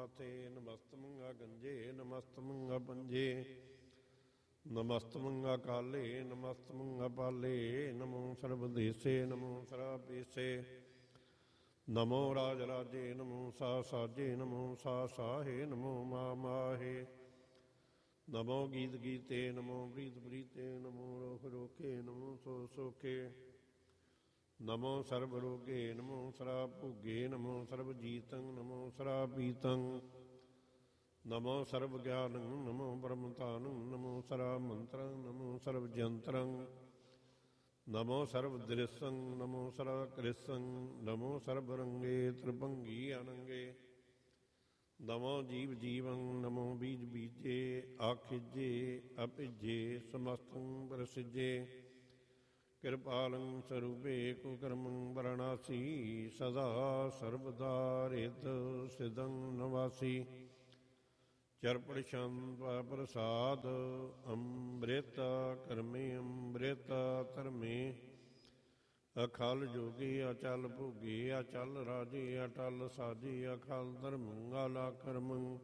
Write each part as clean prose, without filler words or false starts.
ਮਾਥੇ ਨਮਸਤਮੰਗਾ ਗੰਜੇ ਨਮਸਤਮੰਗਾ ਪੰਜੇ ਨਮਸਤਮੰਗਾ ਕਾਲੇ ਨਮਸਤਮੰਗਾ ਪਾਲੇ ਨਮੋ ਸਰਬਦੇਸੇ ਨਮੋ ਸਰਾਪੇਸੇ ਨਮੋ ਰਾਜ ਰਾਜੇ ਨਮੋ ਸਾ ਸਾਜੇ ਨਮੋ ਸਾ ਸਾਹੇ ਨਮੋ ਮਾ ਮਾਹੇ ਨਮੋ ਗੀਤ ਗੀਤੇ ਨਮੋ ਪ੍ਰੀਤ ਪ੍ਰੀਤੇ ਨਮੋ ਰੋਖ ਰੋਖੇ ਨਮੋ ਸੋ ਸੋਖੇ ਨਮੋ ਸਰਬ ਰੋਗੇ ਨਮੋ ਸਰਾ ਭੁਗੇ ਨਮੋ ਸਰਬ ਜੀਤੰ ਨਮੋ ਸਰਾ ਪੀਤੰ ਨਮੋ ਸਰਬ ਗਿਆਨੰ ਨਮੋ ਬ੍ਰਹਮਤਾਨੰ ਨਮੋ ਸਰਾ ਮੰਤਰੰ ਨਮੋ ਸਰਬ ਜੰਤਰੰ ਨਮੋ ਸਰਬ ਦ੍ਰਿਸੰ ਨਮੋ ਸਰਾ ਕ੍ਰਿਸੰ ਨਮੋ ਸਰਬ ਰੰਗੇ ਤ੍ਰਿਭੰਗੀ ਅਨੰਗੇ ਨਮੋ ਜੀਵ ਜੀਵੰ ਨਮੋ ਬੀਜ ਬੀਜੇ ਆਖਿਜੇ ਅਭਿਜੇ ਸਮਸਤੰ ਪ੍ਰਸਿਜੇ ਕਿਰਪਾਲੰ ਸਰੂਪੇ ਕੁਕਰਮੰ ਵਰਣਾਸੀ ਸਦਾ ਸਰਬਦਾ ਰਿਤ ਸਿਦੰ ਨਵਾਸੀ ਚਰਪੜ ਸ਼ੰਤ ਪ੍ਰਸਾਦ ਅੰਮ੍ਰਿਤ ਕਰਮੇ ਅੰਮ੍ਰਿਤ ਧਰਮੇ ਅਖਲ ਜੋਗੀ ਅਚਲ ਭੋਗੀ ਅਚਲ ਰਾਜੇ ਅਟਲ ਸਾਜੀ ਅਖਲ ਧਰਮੰ ਆਲਾ ਕਰਮੰ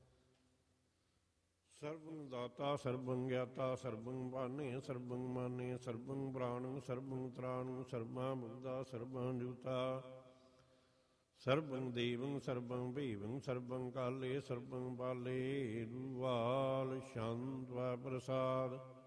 ਸਰਬੰ ਦਾਤਾ ਸਰਬੰ ਗਿਆਤਾ ਸਰਬੰ ਭਾਨੇ ਸਰਬੰ ਮਾਨੇ ਸਰਬੰ ਪ੍ਰਾਣੰ ਸਰਬੰ ਤ੍ਰਾਣੰ ਸਰਬਾ ਮੁਕਤਾ ਸਰਬੰ ਜੁਤਾ ਸਰਬੰ ਦੇਵੰ ਸਰਬੰ ਭੀਵੰ ਸਰਬੰ ਕਾਲੇ ਸਰਬੰ ਬਾਲੇ ਰੂਵਾਲ ਸ਼ੰਤ ਪ੍ਰਸਾਦ